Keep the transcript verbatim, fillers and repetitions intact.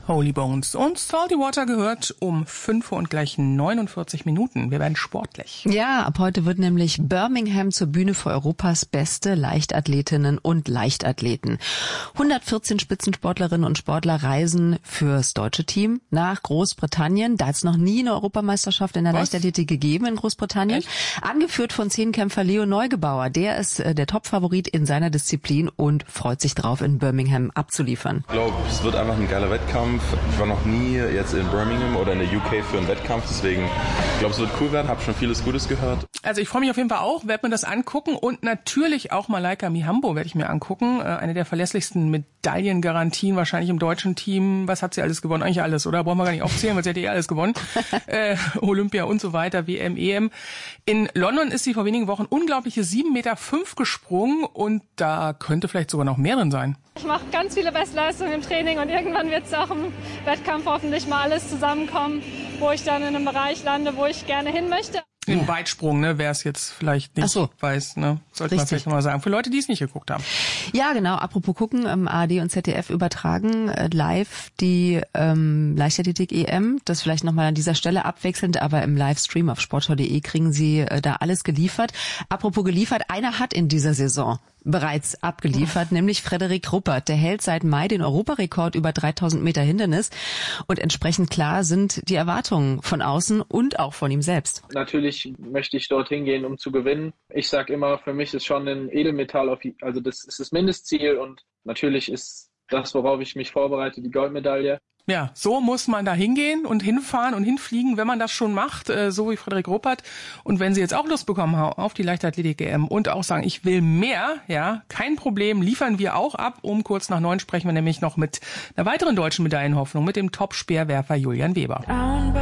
Holy Bones und Salty Water gehört um fünf Uhr und gleich neunundvierzig Minuten. Wir werden sportlich. Ja, ab heute wird nämlich Birmingham zur Bühne für Europas beste Leichtathletinnen und Leichtathleten. hundertvierzehn Spitzensportlerinnen und Sportler reisen fürs deutsche Team nach Großbritannien. Da hat es noch nie eine Europameisterschaft in der Was? Leichtathletik gegeben in Großbritannien. Echt? Angeführt von Zehnkämpfer Leo Neugebauer. Der ist äh, der Topfavorit in seiner Disziplin und freut sich drauf, in Birmingham abzuliefern. Ich glaube, es wird einfach ein geiler Wettkampf. Ich war noch nie jetzt in Birmingham oder in der U K für einen Wettkampf, deswegen ich glaube, es wird cool werden. Habe schon vieles Gutes gehört. Also ich freue mich auf jeden Fall auch, werde mir das angucken und natürlich auch Malaika Mihambo werde ich mir angucken. Eine der verlässlichsten Medaillengarantien wahrscheinlich im deutschen Team. Was hat sie alles gewonnen? Eigentlich alles, oder? Brauchen wir gar nicht aufzählen, weil sie hat eh alles gewonnen. äh, Olympia und so weiter, W M, E M. In London ist sie vor wenigen Wochen unglaubliche sieben Meter fünf gesprungen und da könnte vielleicht sogar noch mehr drin sein. Ich mache ganz viele Bestleistungen im Training und irgendwann wird es auch im Wettkampf hoffentlich mal alles zusammenkommen, wo ich dann in einem Bereich lande, wo ich gerne hin möchte. Den ja. Weitsprung, ne, wer es jetzt vielleicht nicht so. weiß, ne, sollte Richtig. man vielleicht nochmal sagen. Für Leute, die es nicht geguckt haben. Ja, genau. Apropos gucken, ähm, A R D und Z D F übertragen äh, live die ähm, Leichtathletik-E M. Das vielleicht nochmal an dieser Stelle abwechselnd, aber im Livestream auf sportschau punkt de kriegen Sie äh, da alles geliefert. Apropos geliefert, einer hat in dieser Saison bereits abgeliefert, oh. nämlich Frederik Ruppert. Der hält seit Mai den Europarekord über dreitausend Meter Hindernis und entsprechend klar sind die Erwartungen von außen und auch von ihm selbst. Natürlich möchte ich dorthin gehen, um zu gewinnen. Ich sage immer, für mich ist schon ein Edelmetall, auf, also das ist das Mindestziel und natürlich ist das, worauf ich mich vorbereite, die Goldmedaille. Ja, so muss man da hingehen und hinfahren und hinfliegen, wenn man das schon macht, äh, so wie Frederik Ruppert. Und wenn Sie jetzt auch Lust bekommen haben auf die Leichtathletik-E M und auch sagen, ich will mehr, ja, kein Problem, liefern wir auch ab. Um kurz nach neun sprechen wir nämlich noch mit einer weiteren deutschen Medaillenhoffnung, mit dem Top-Speerwerfer Julian Weber.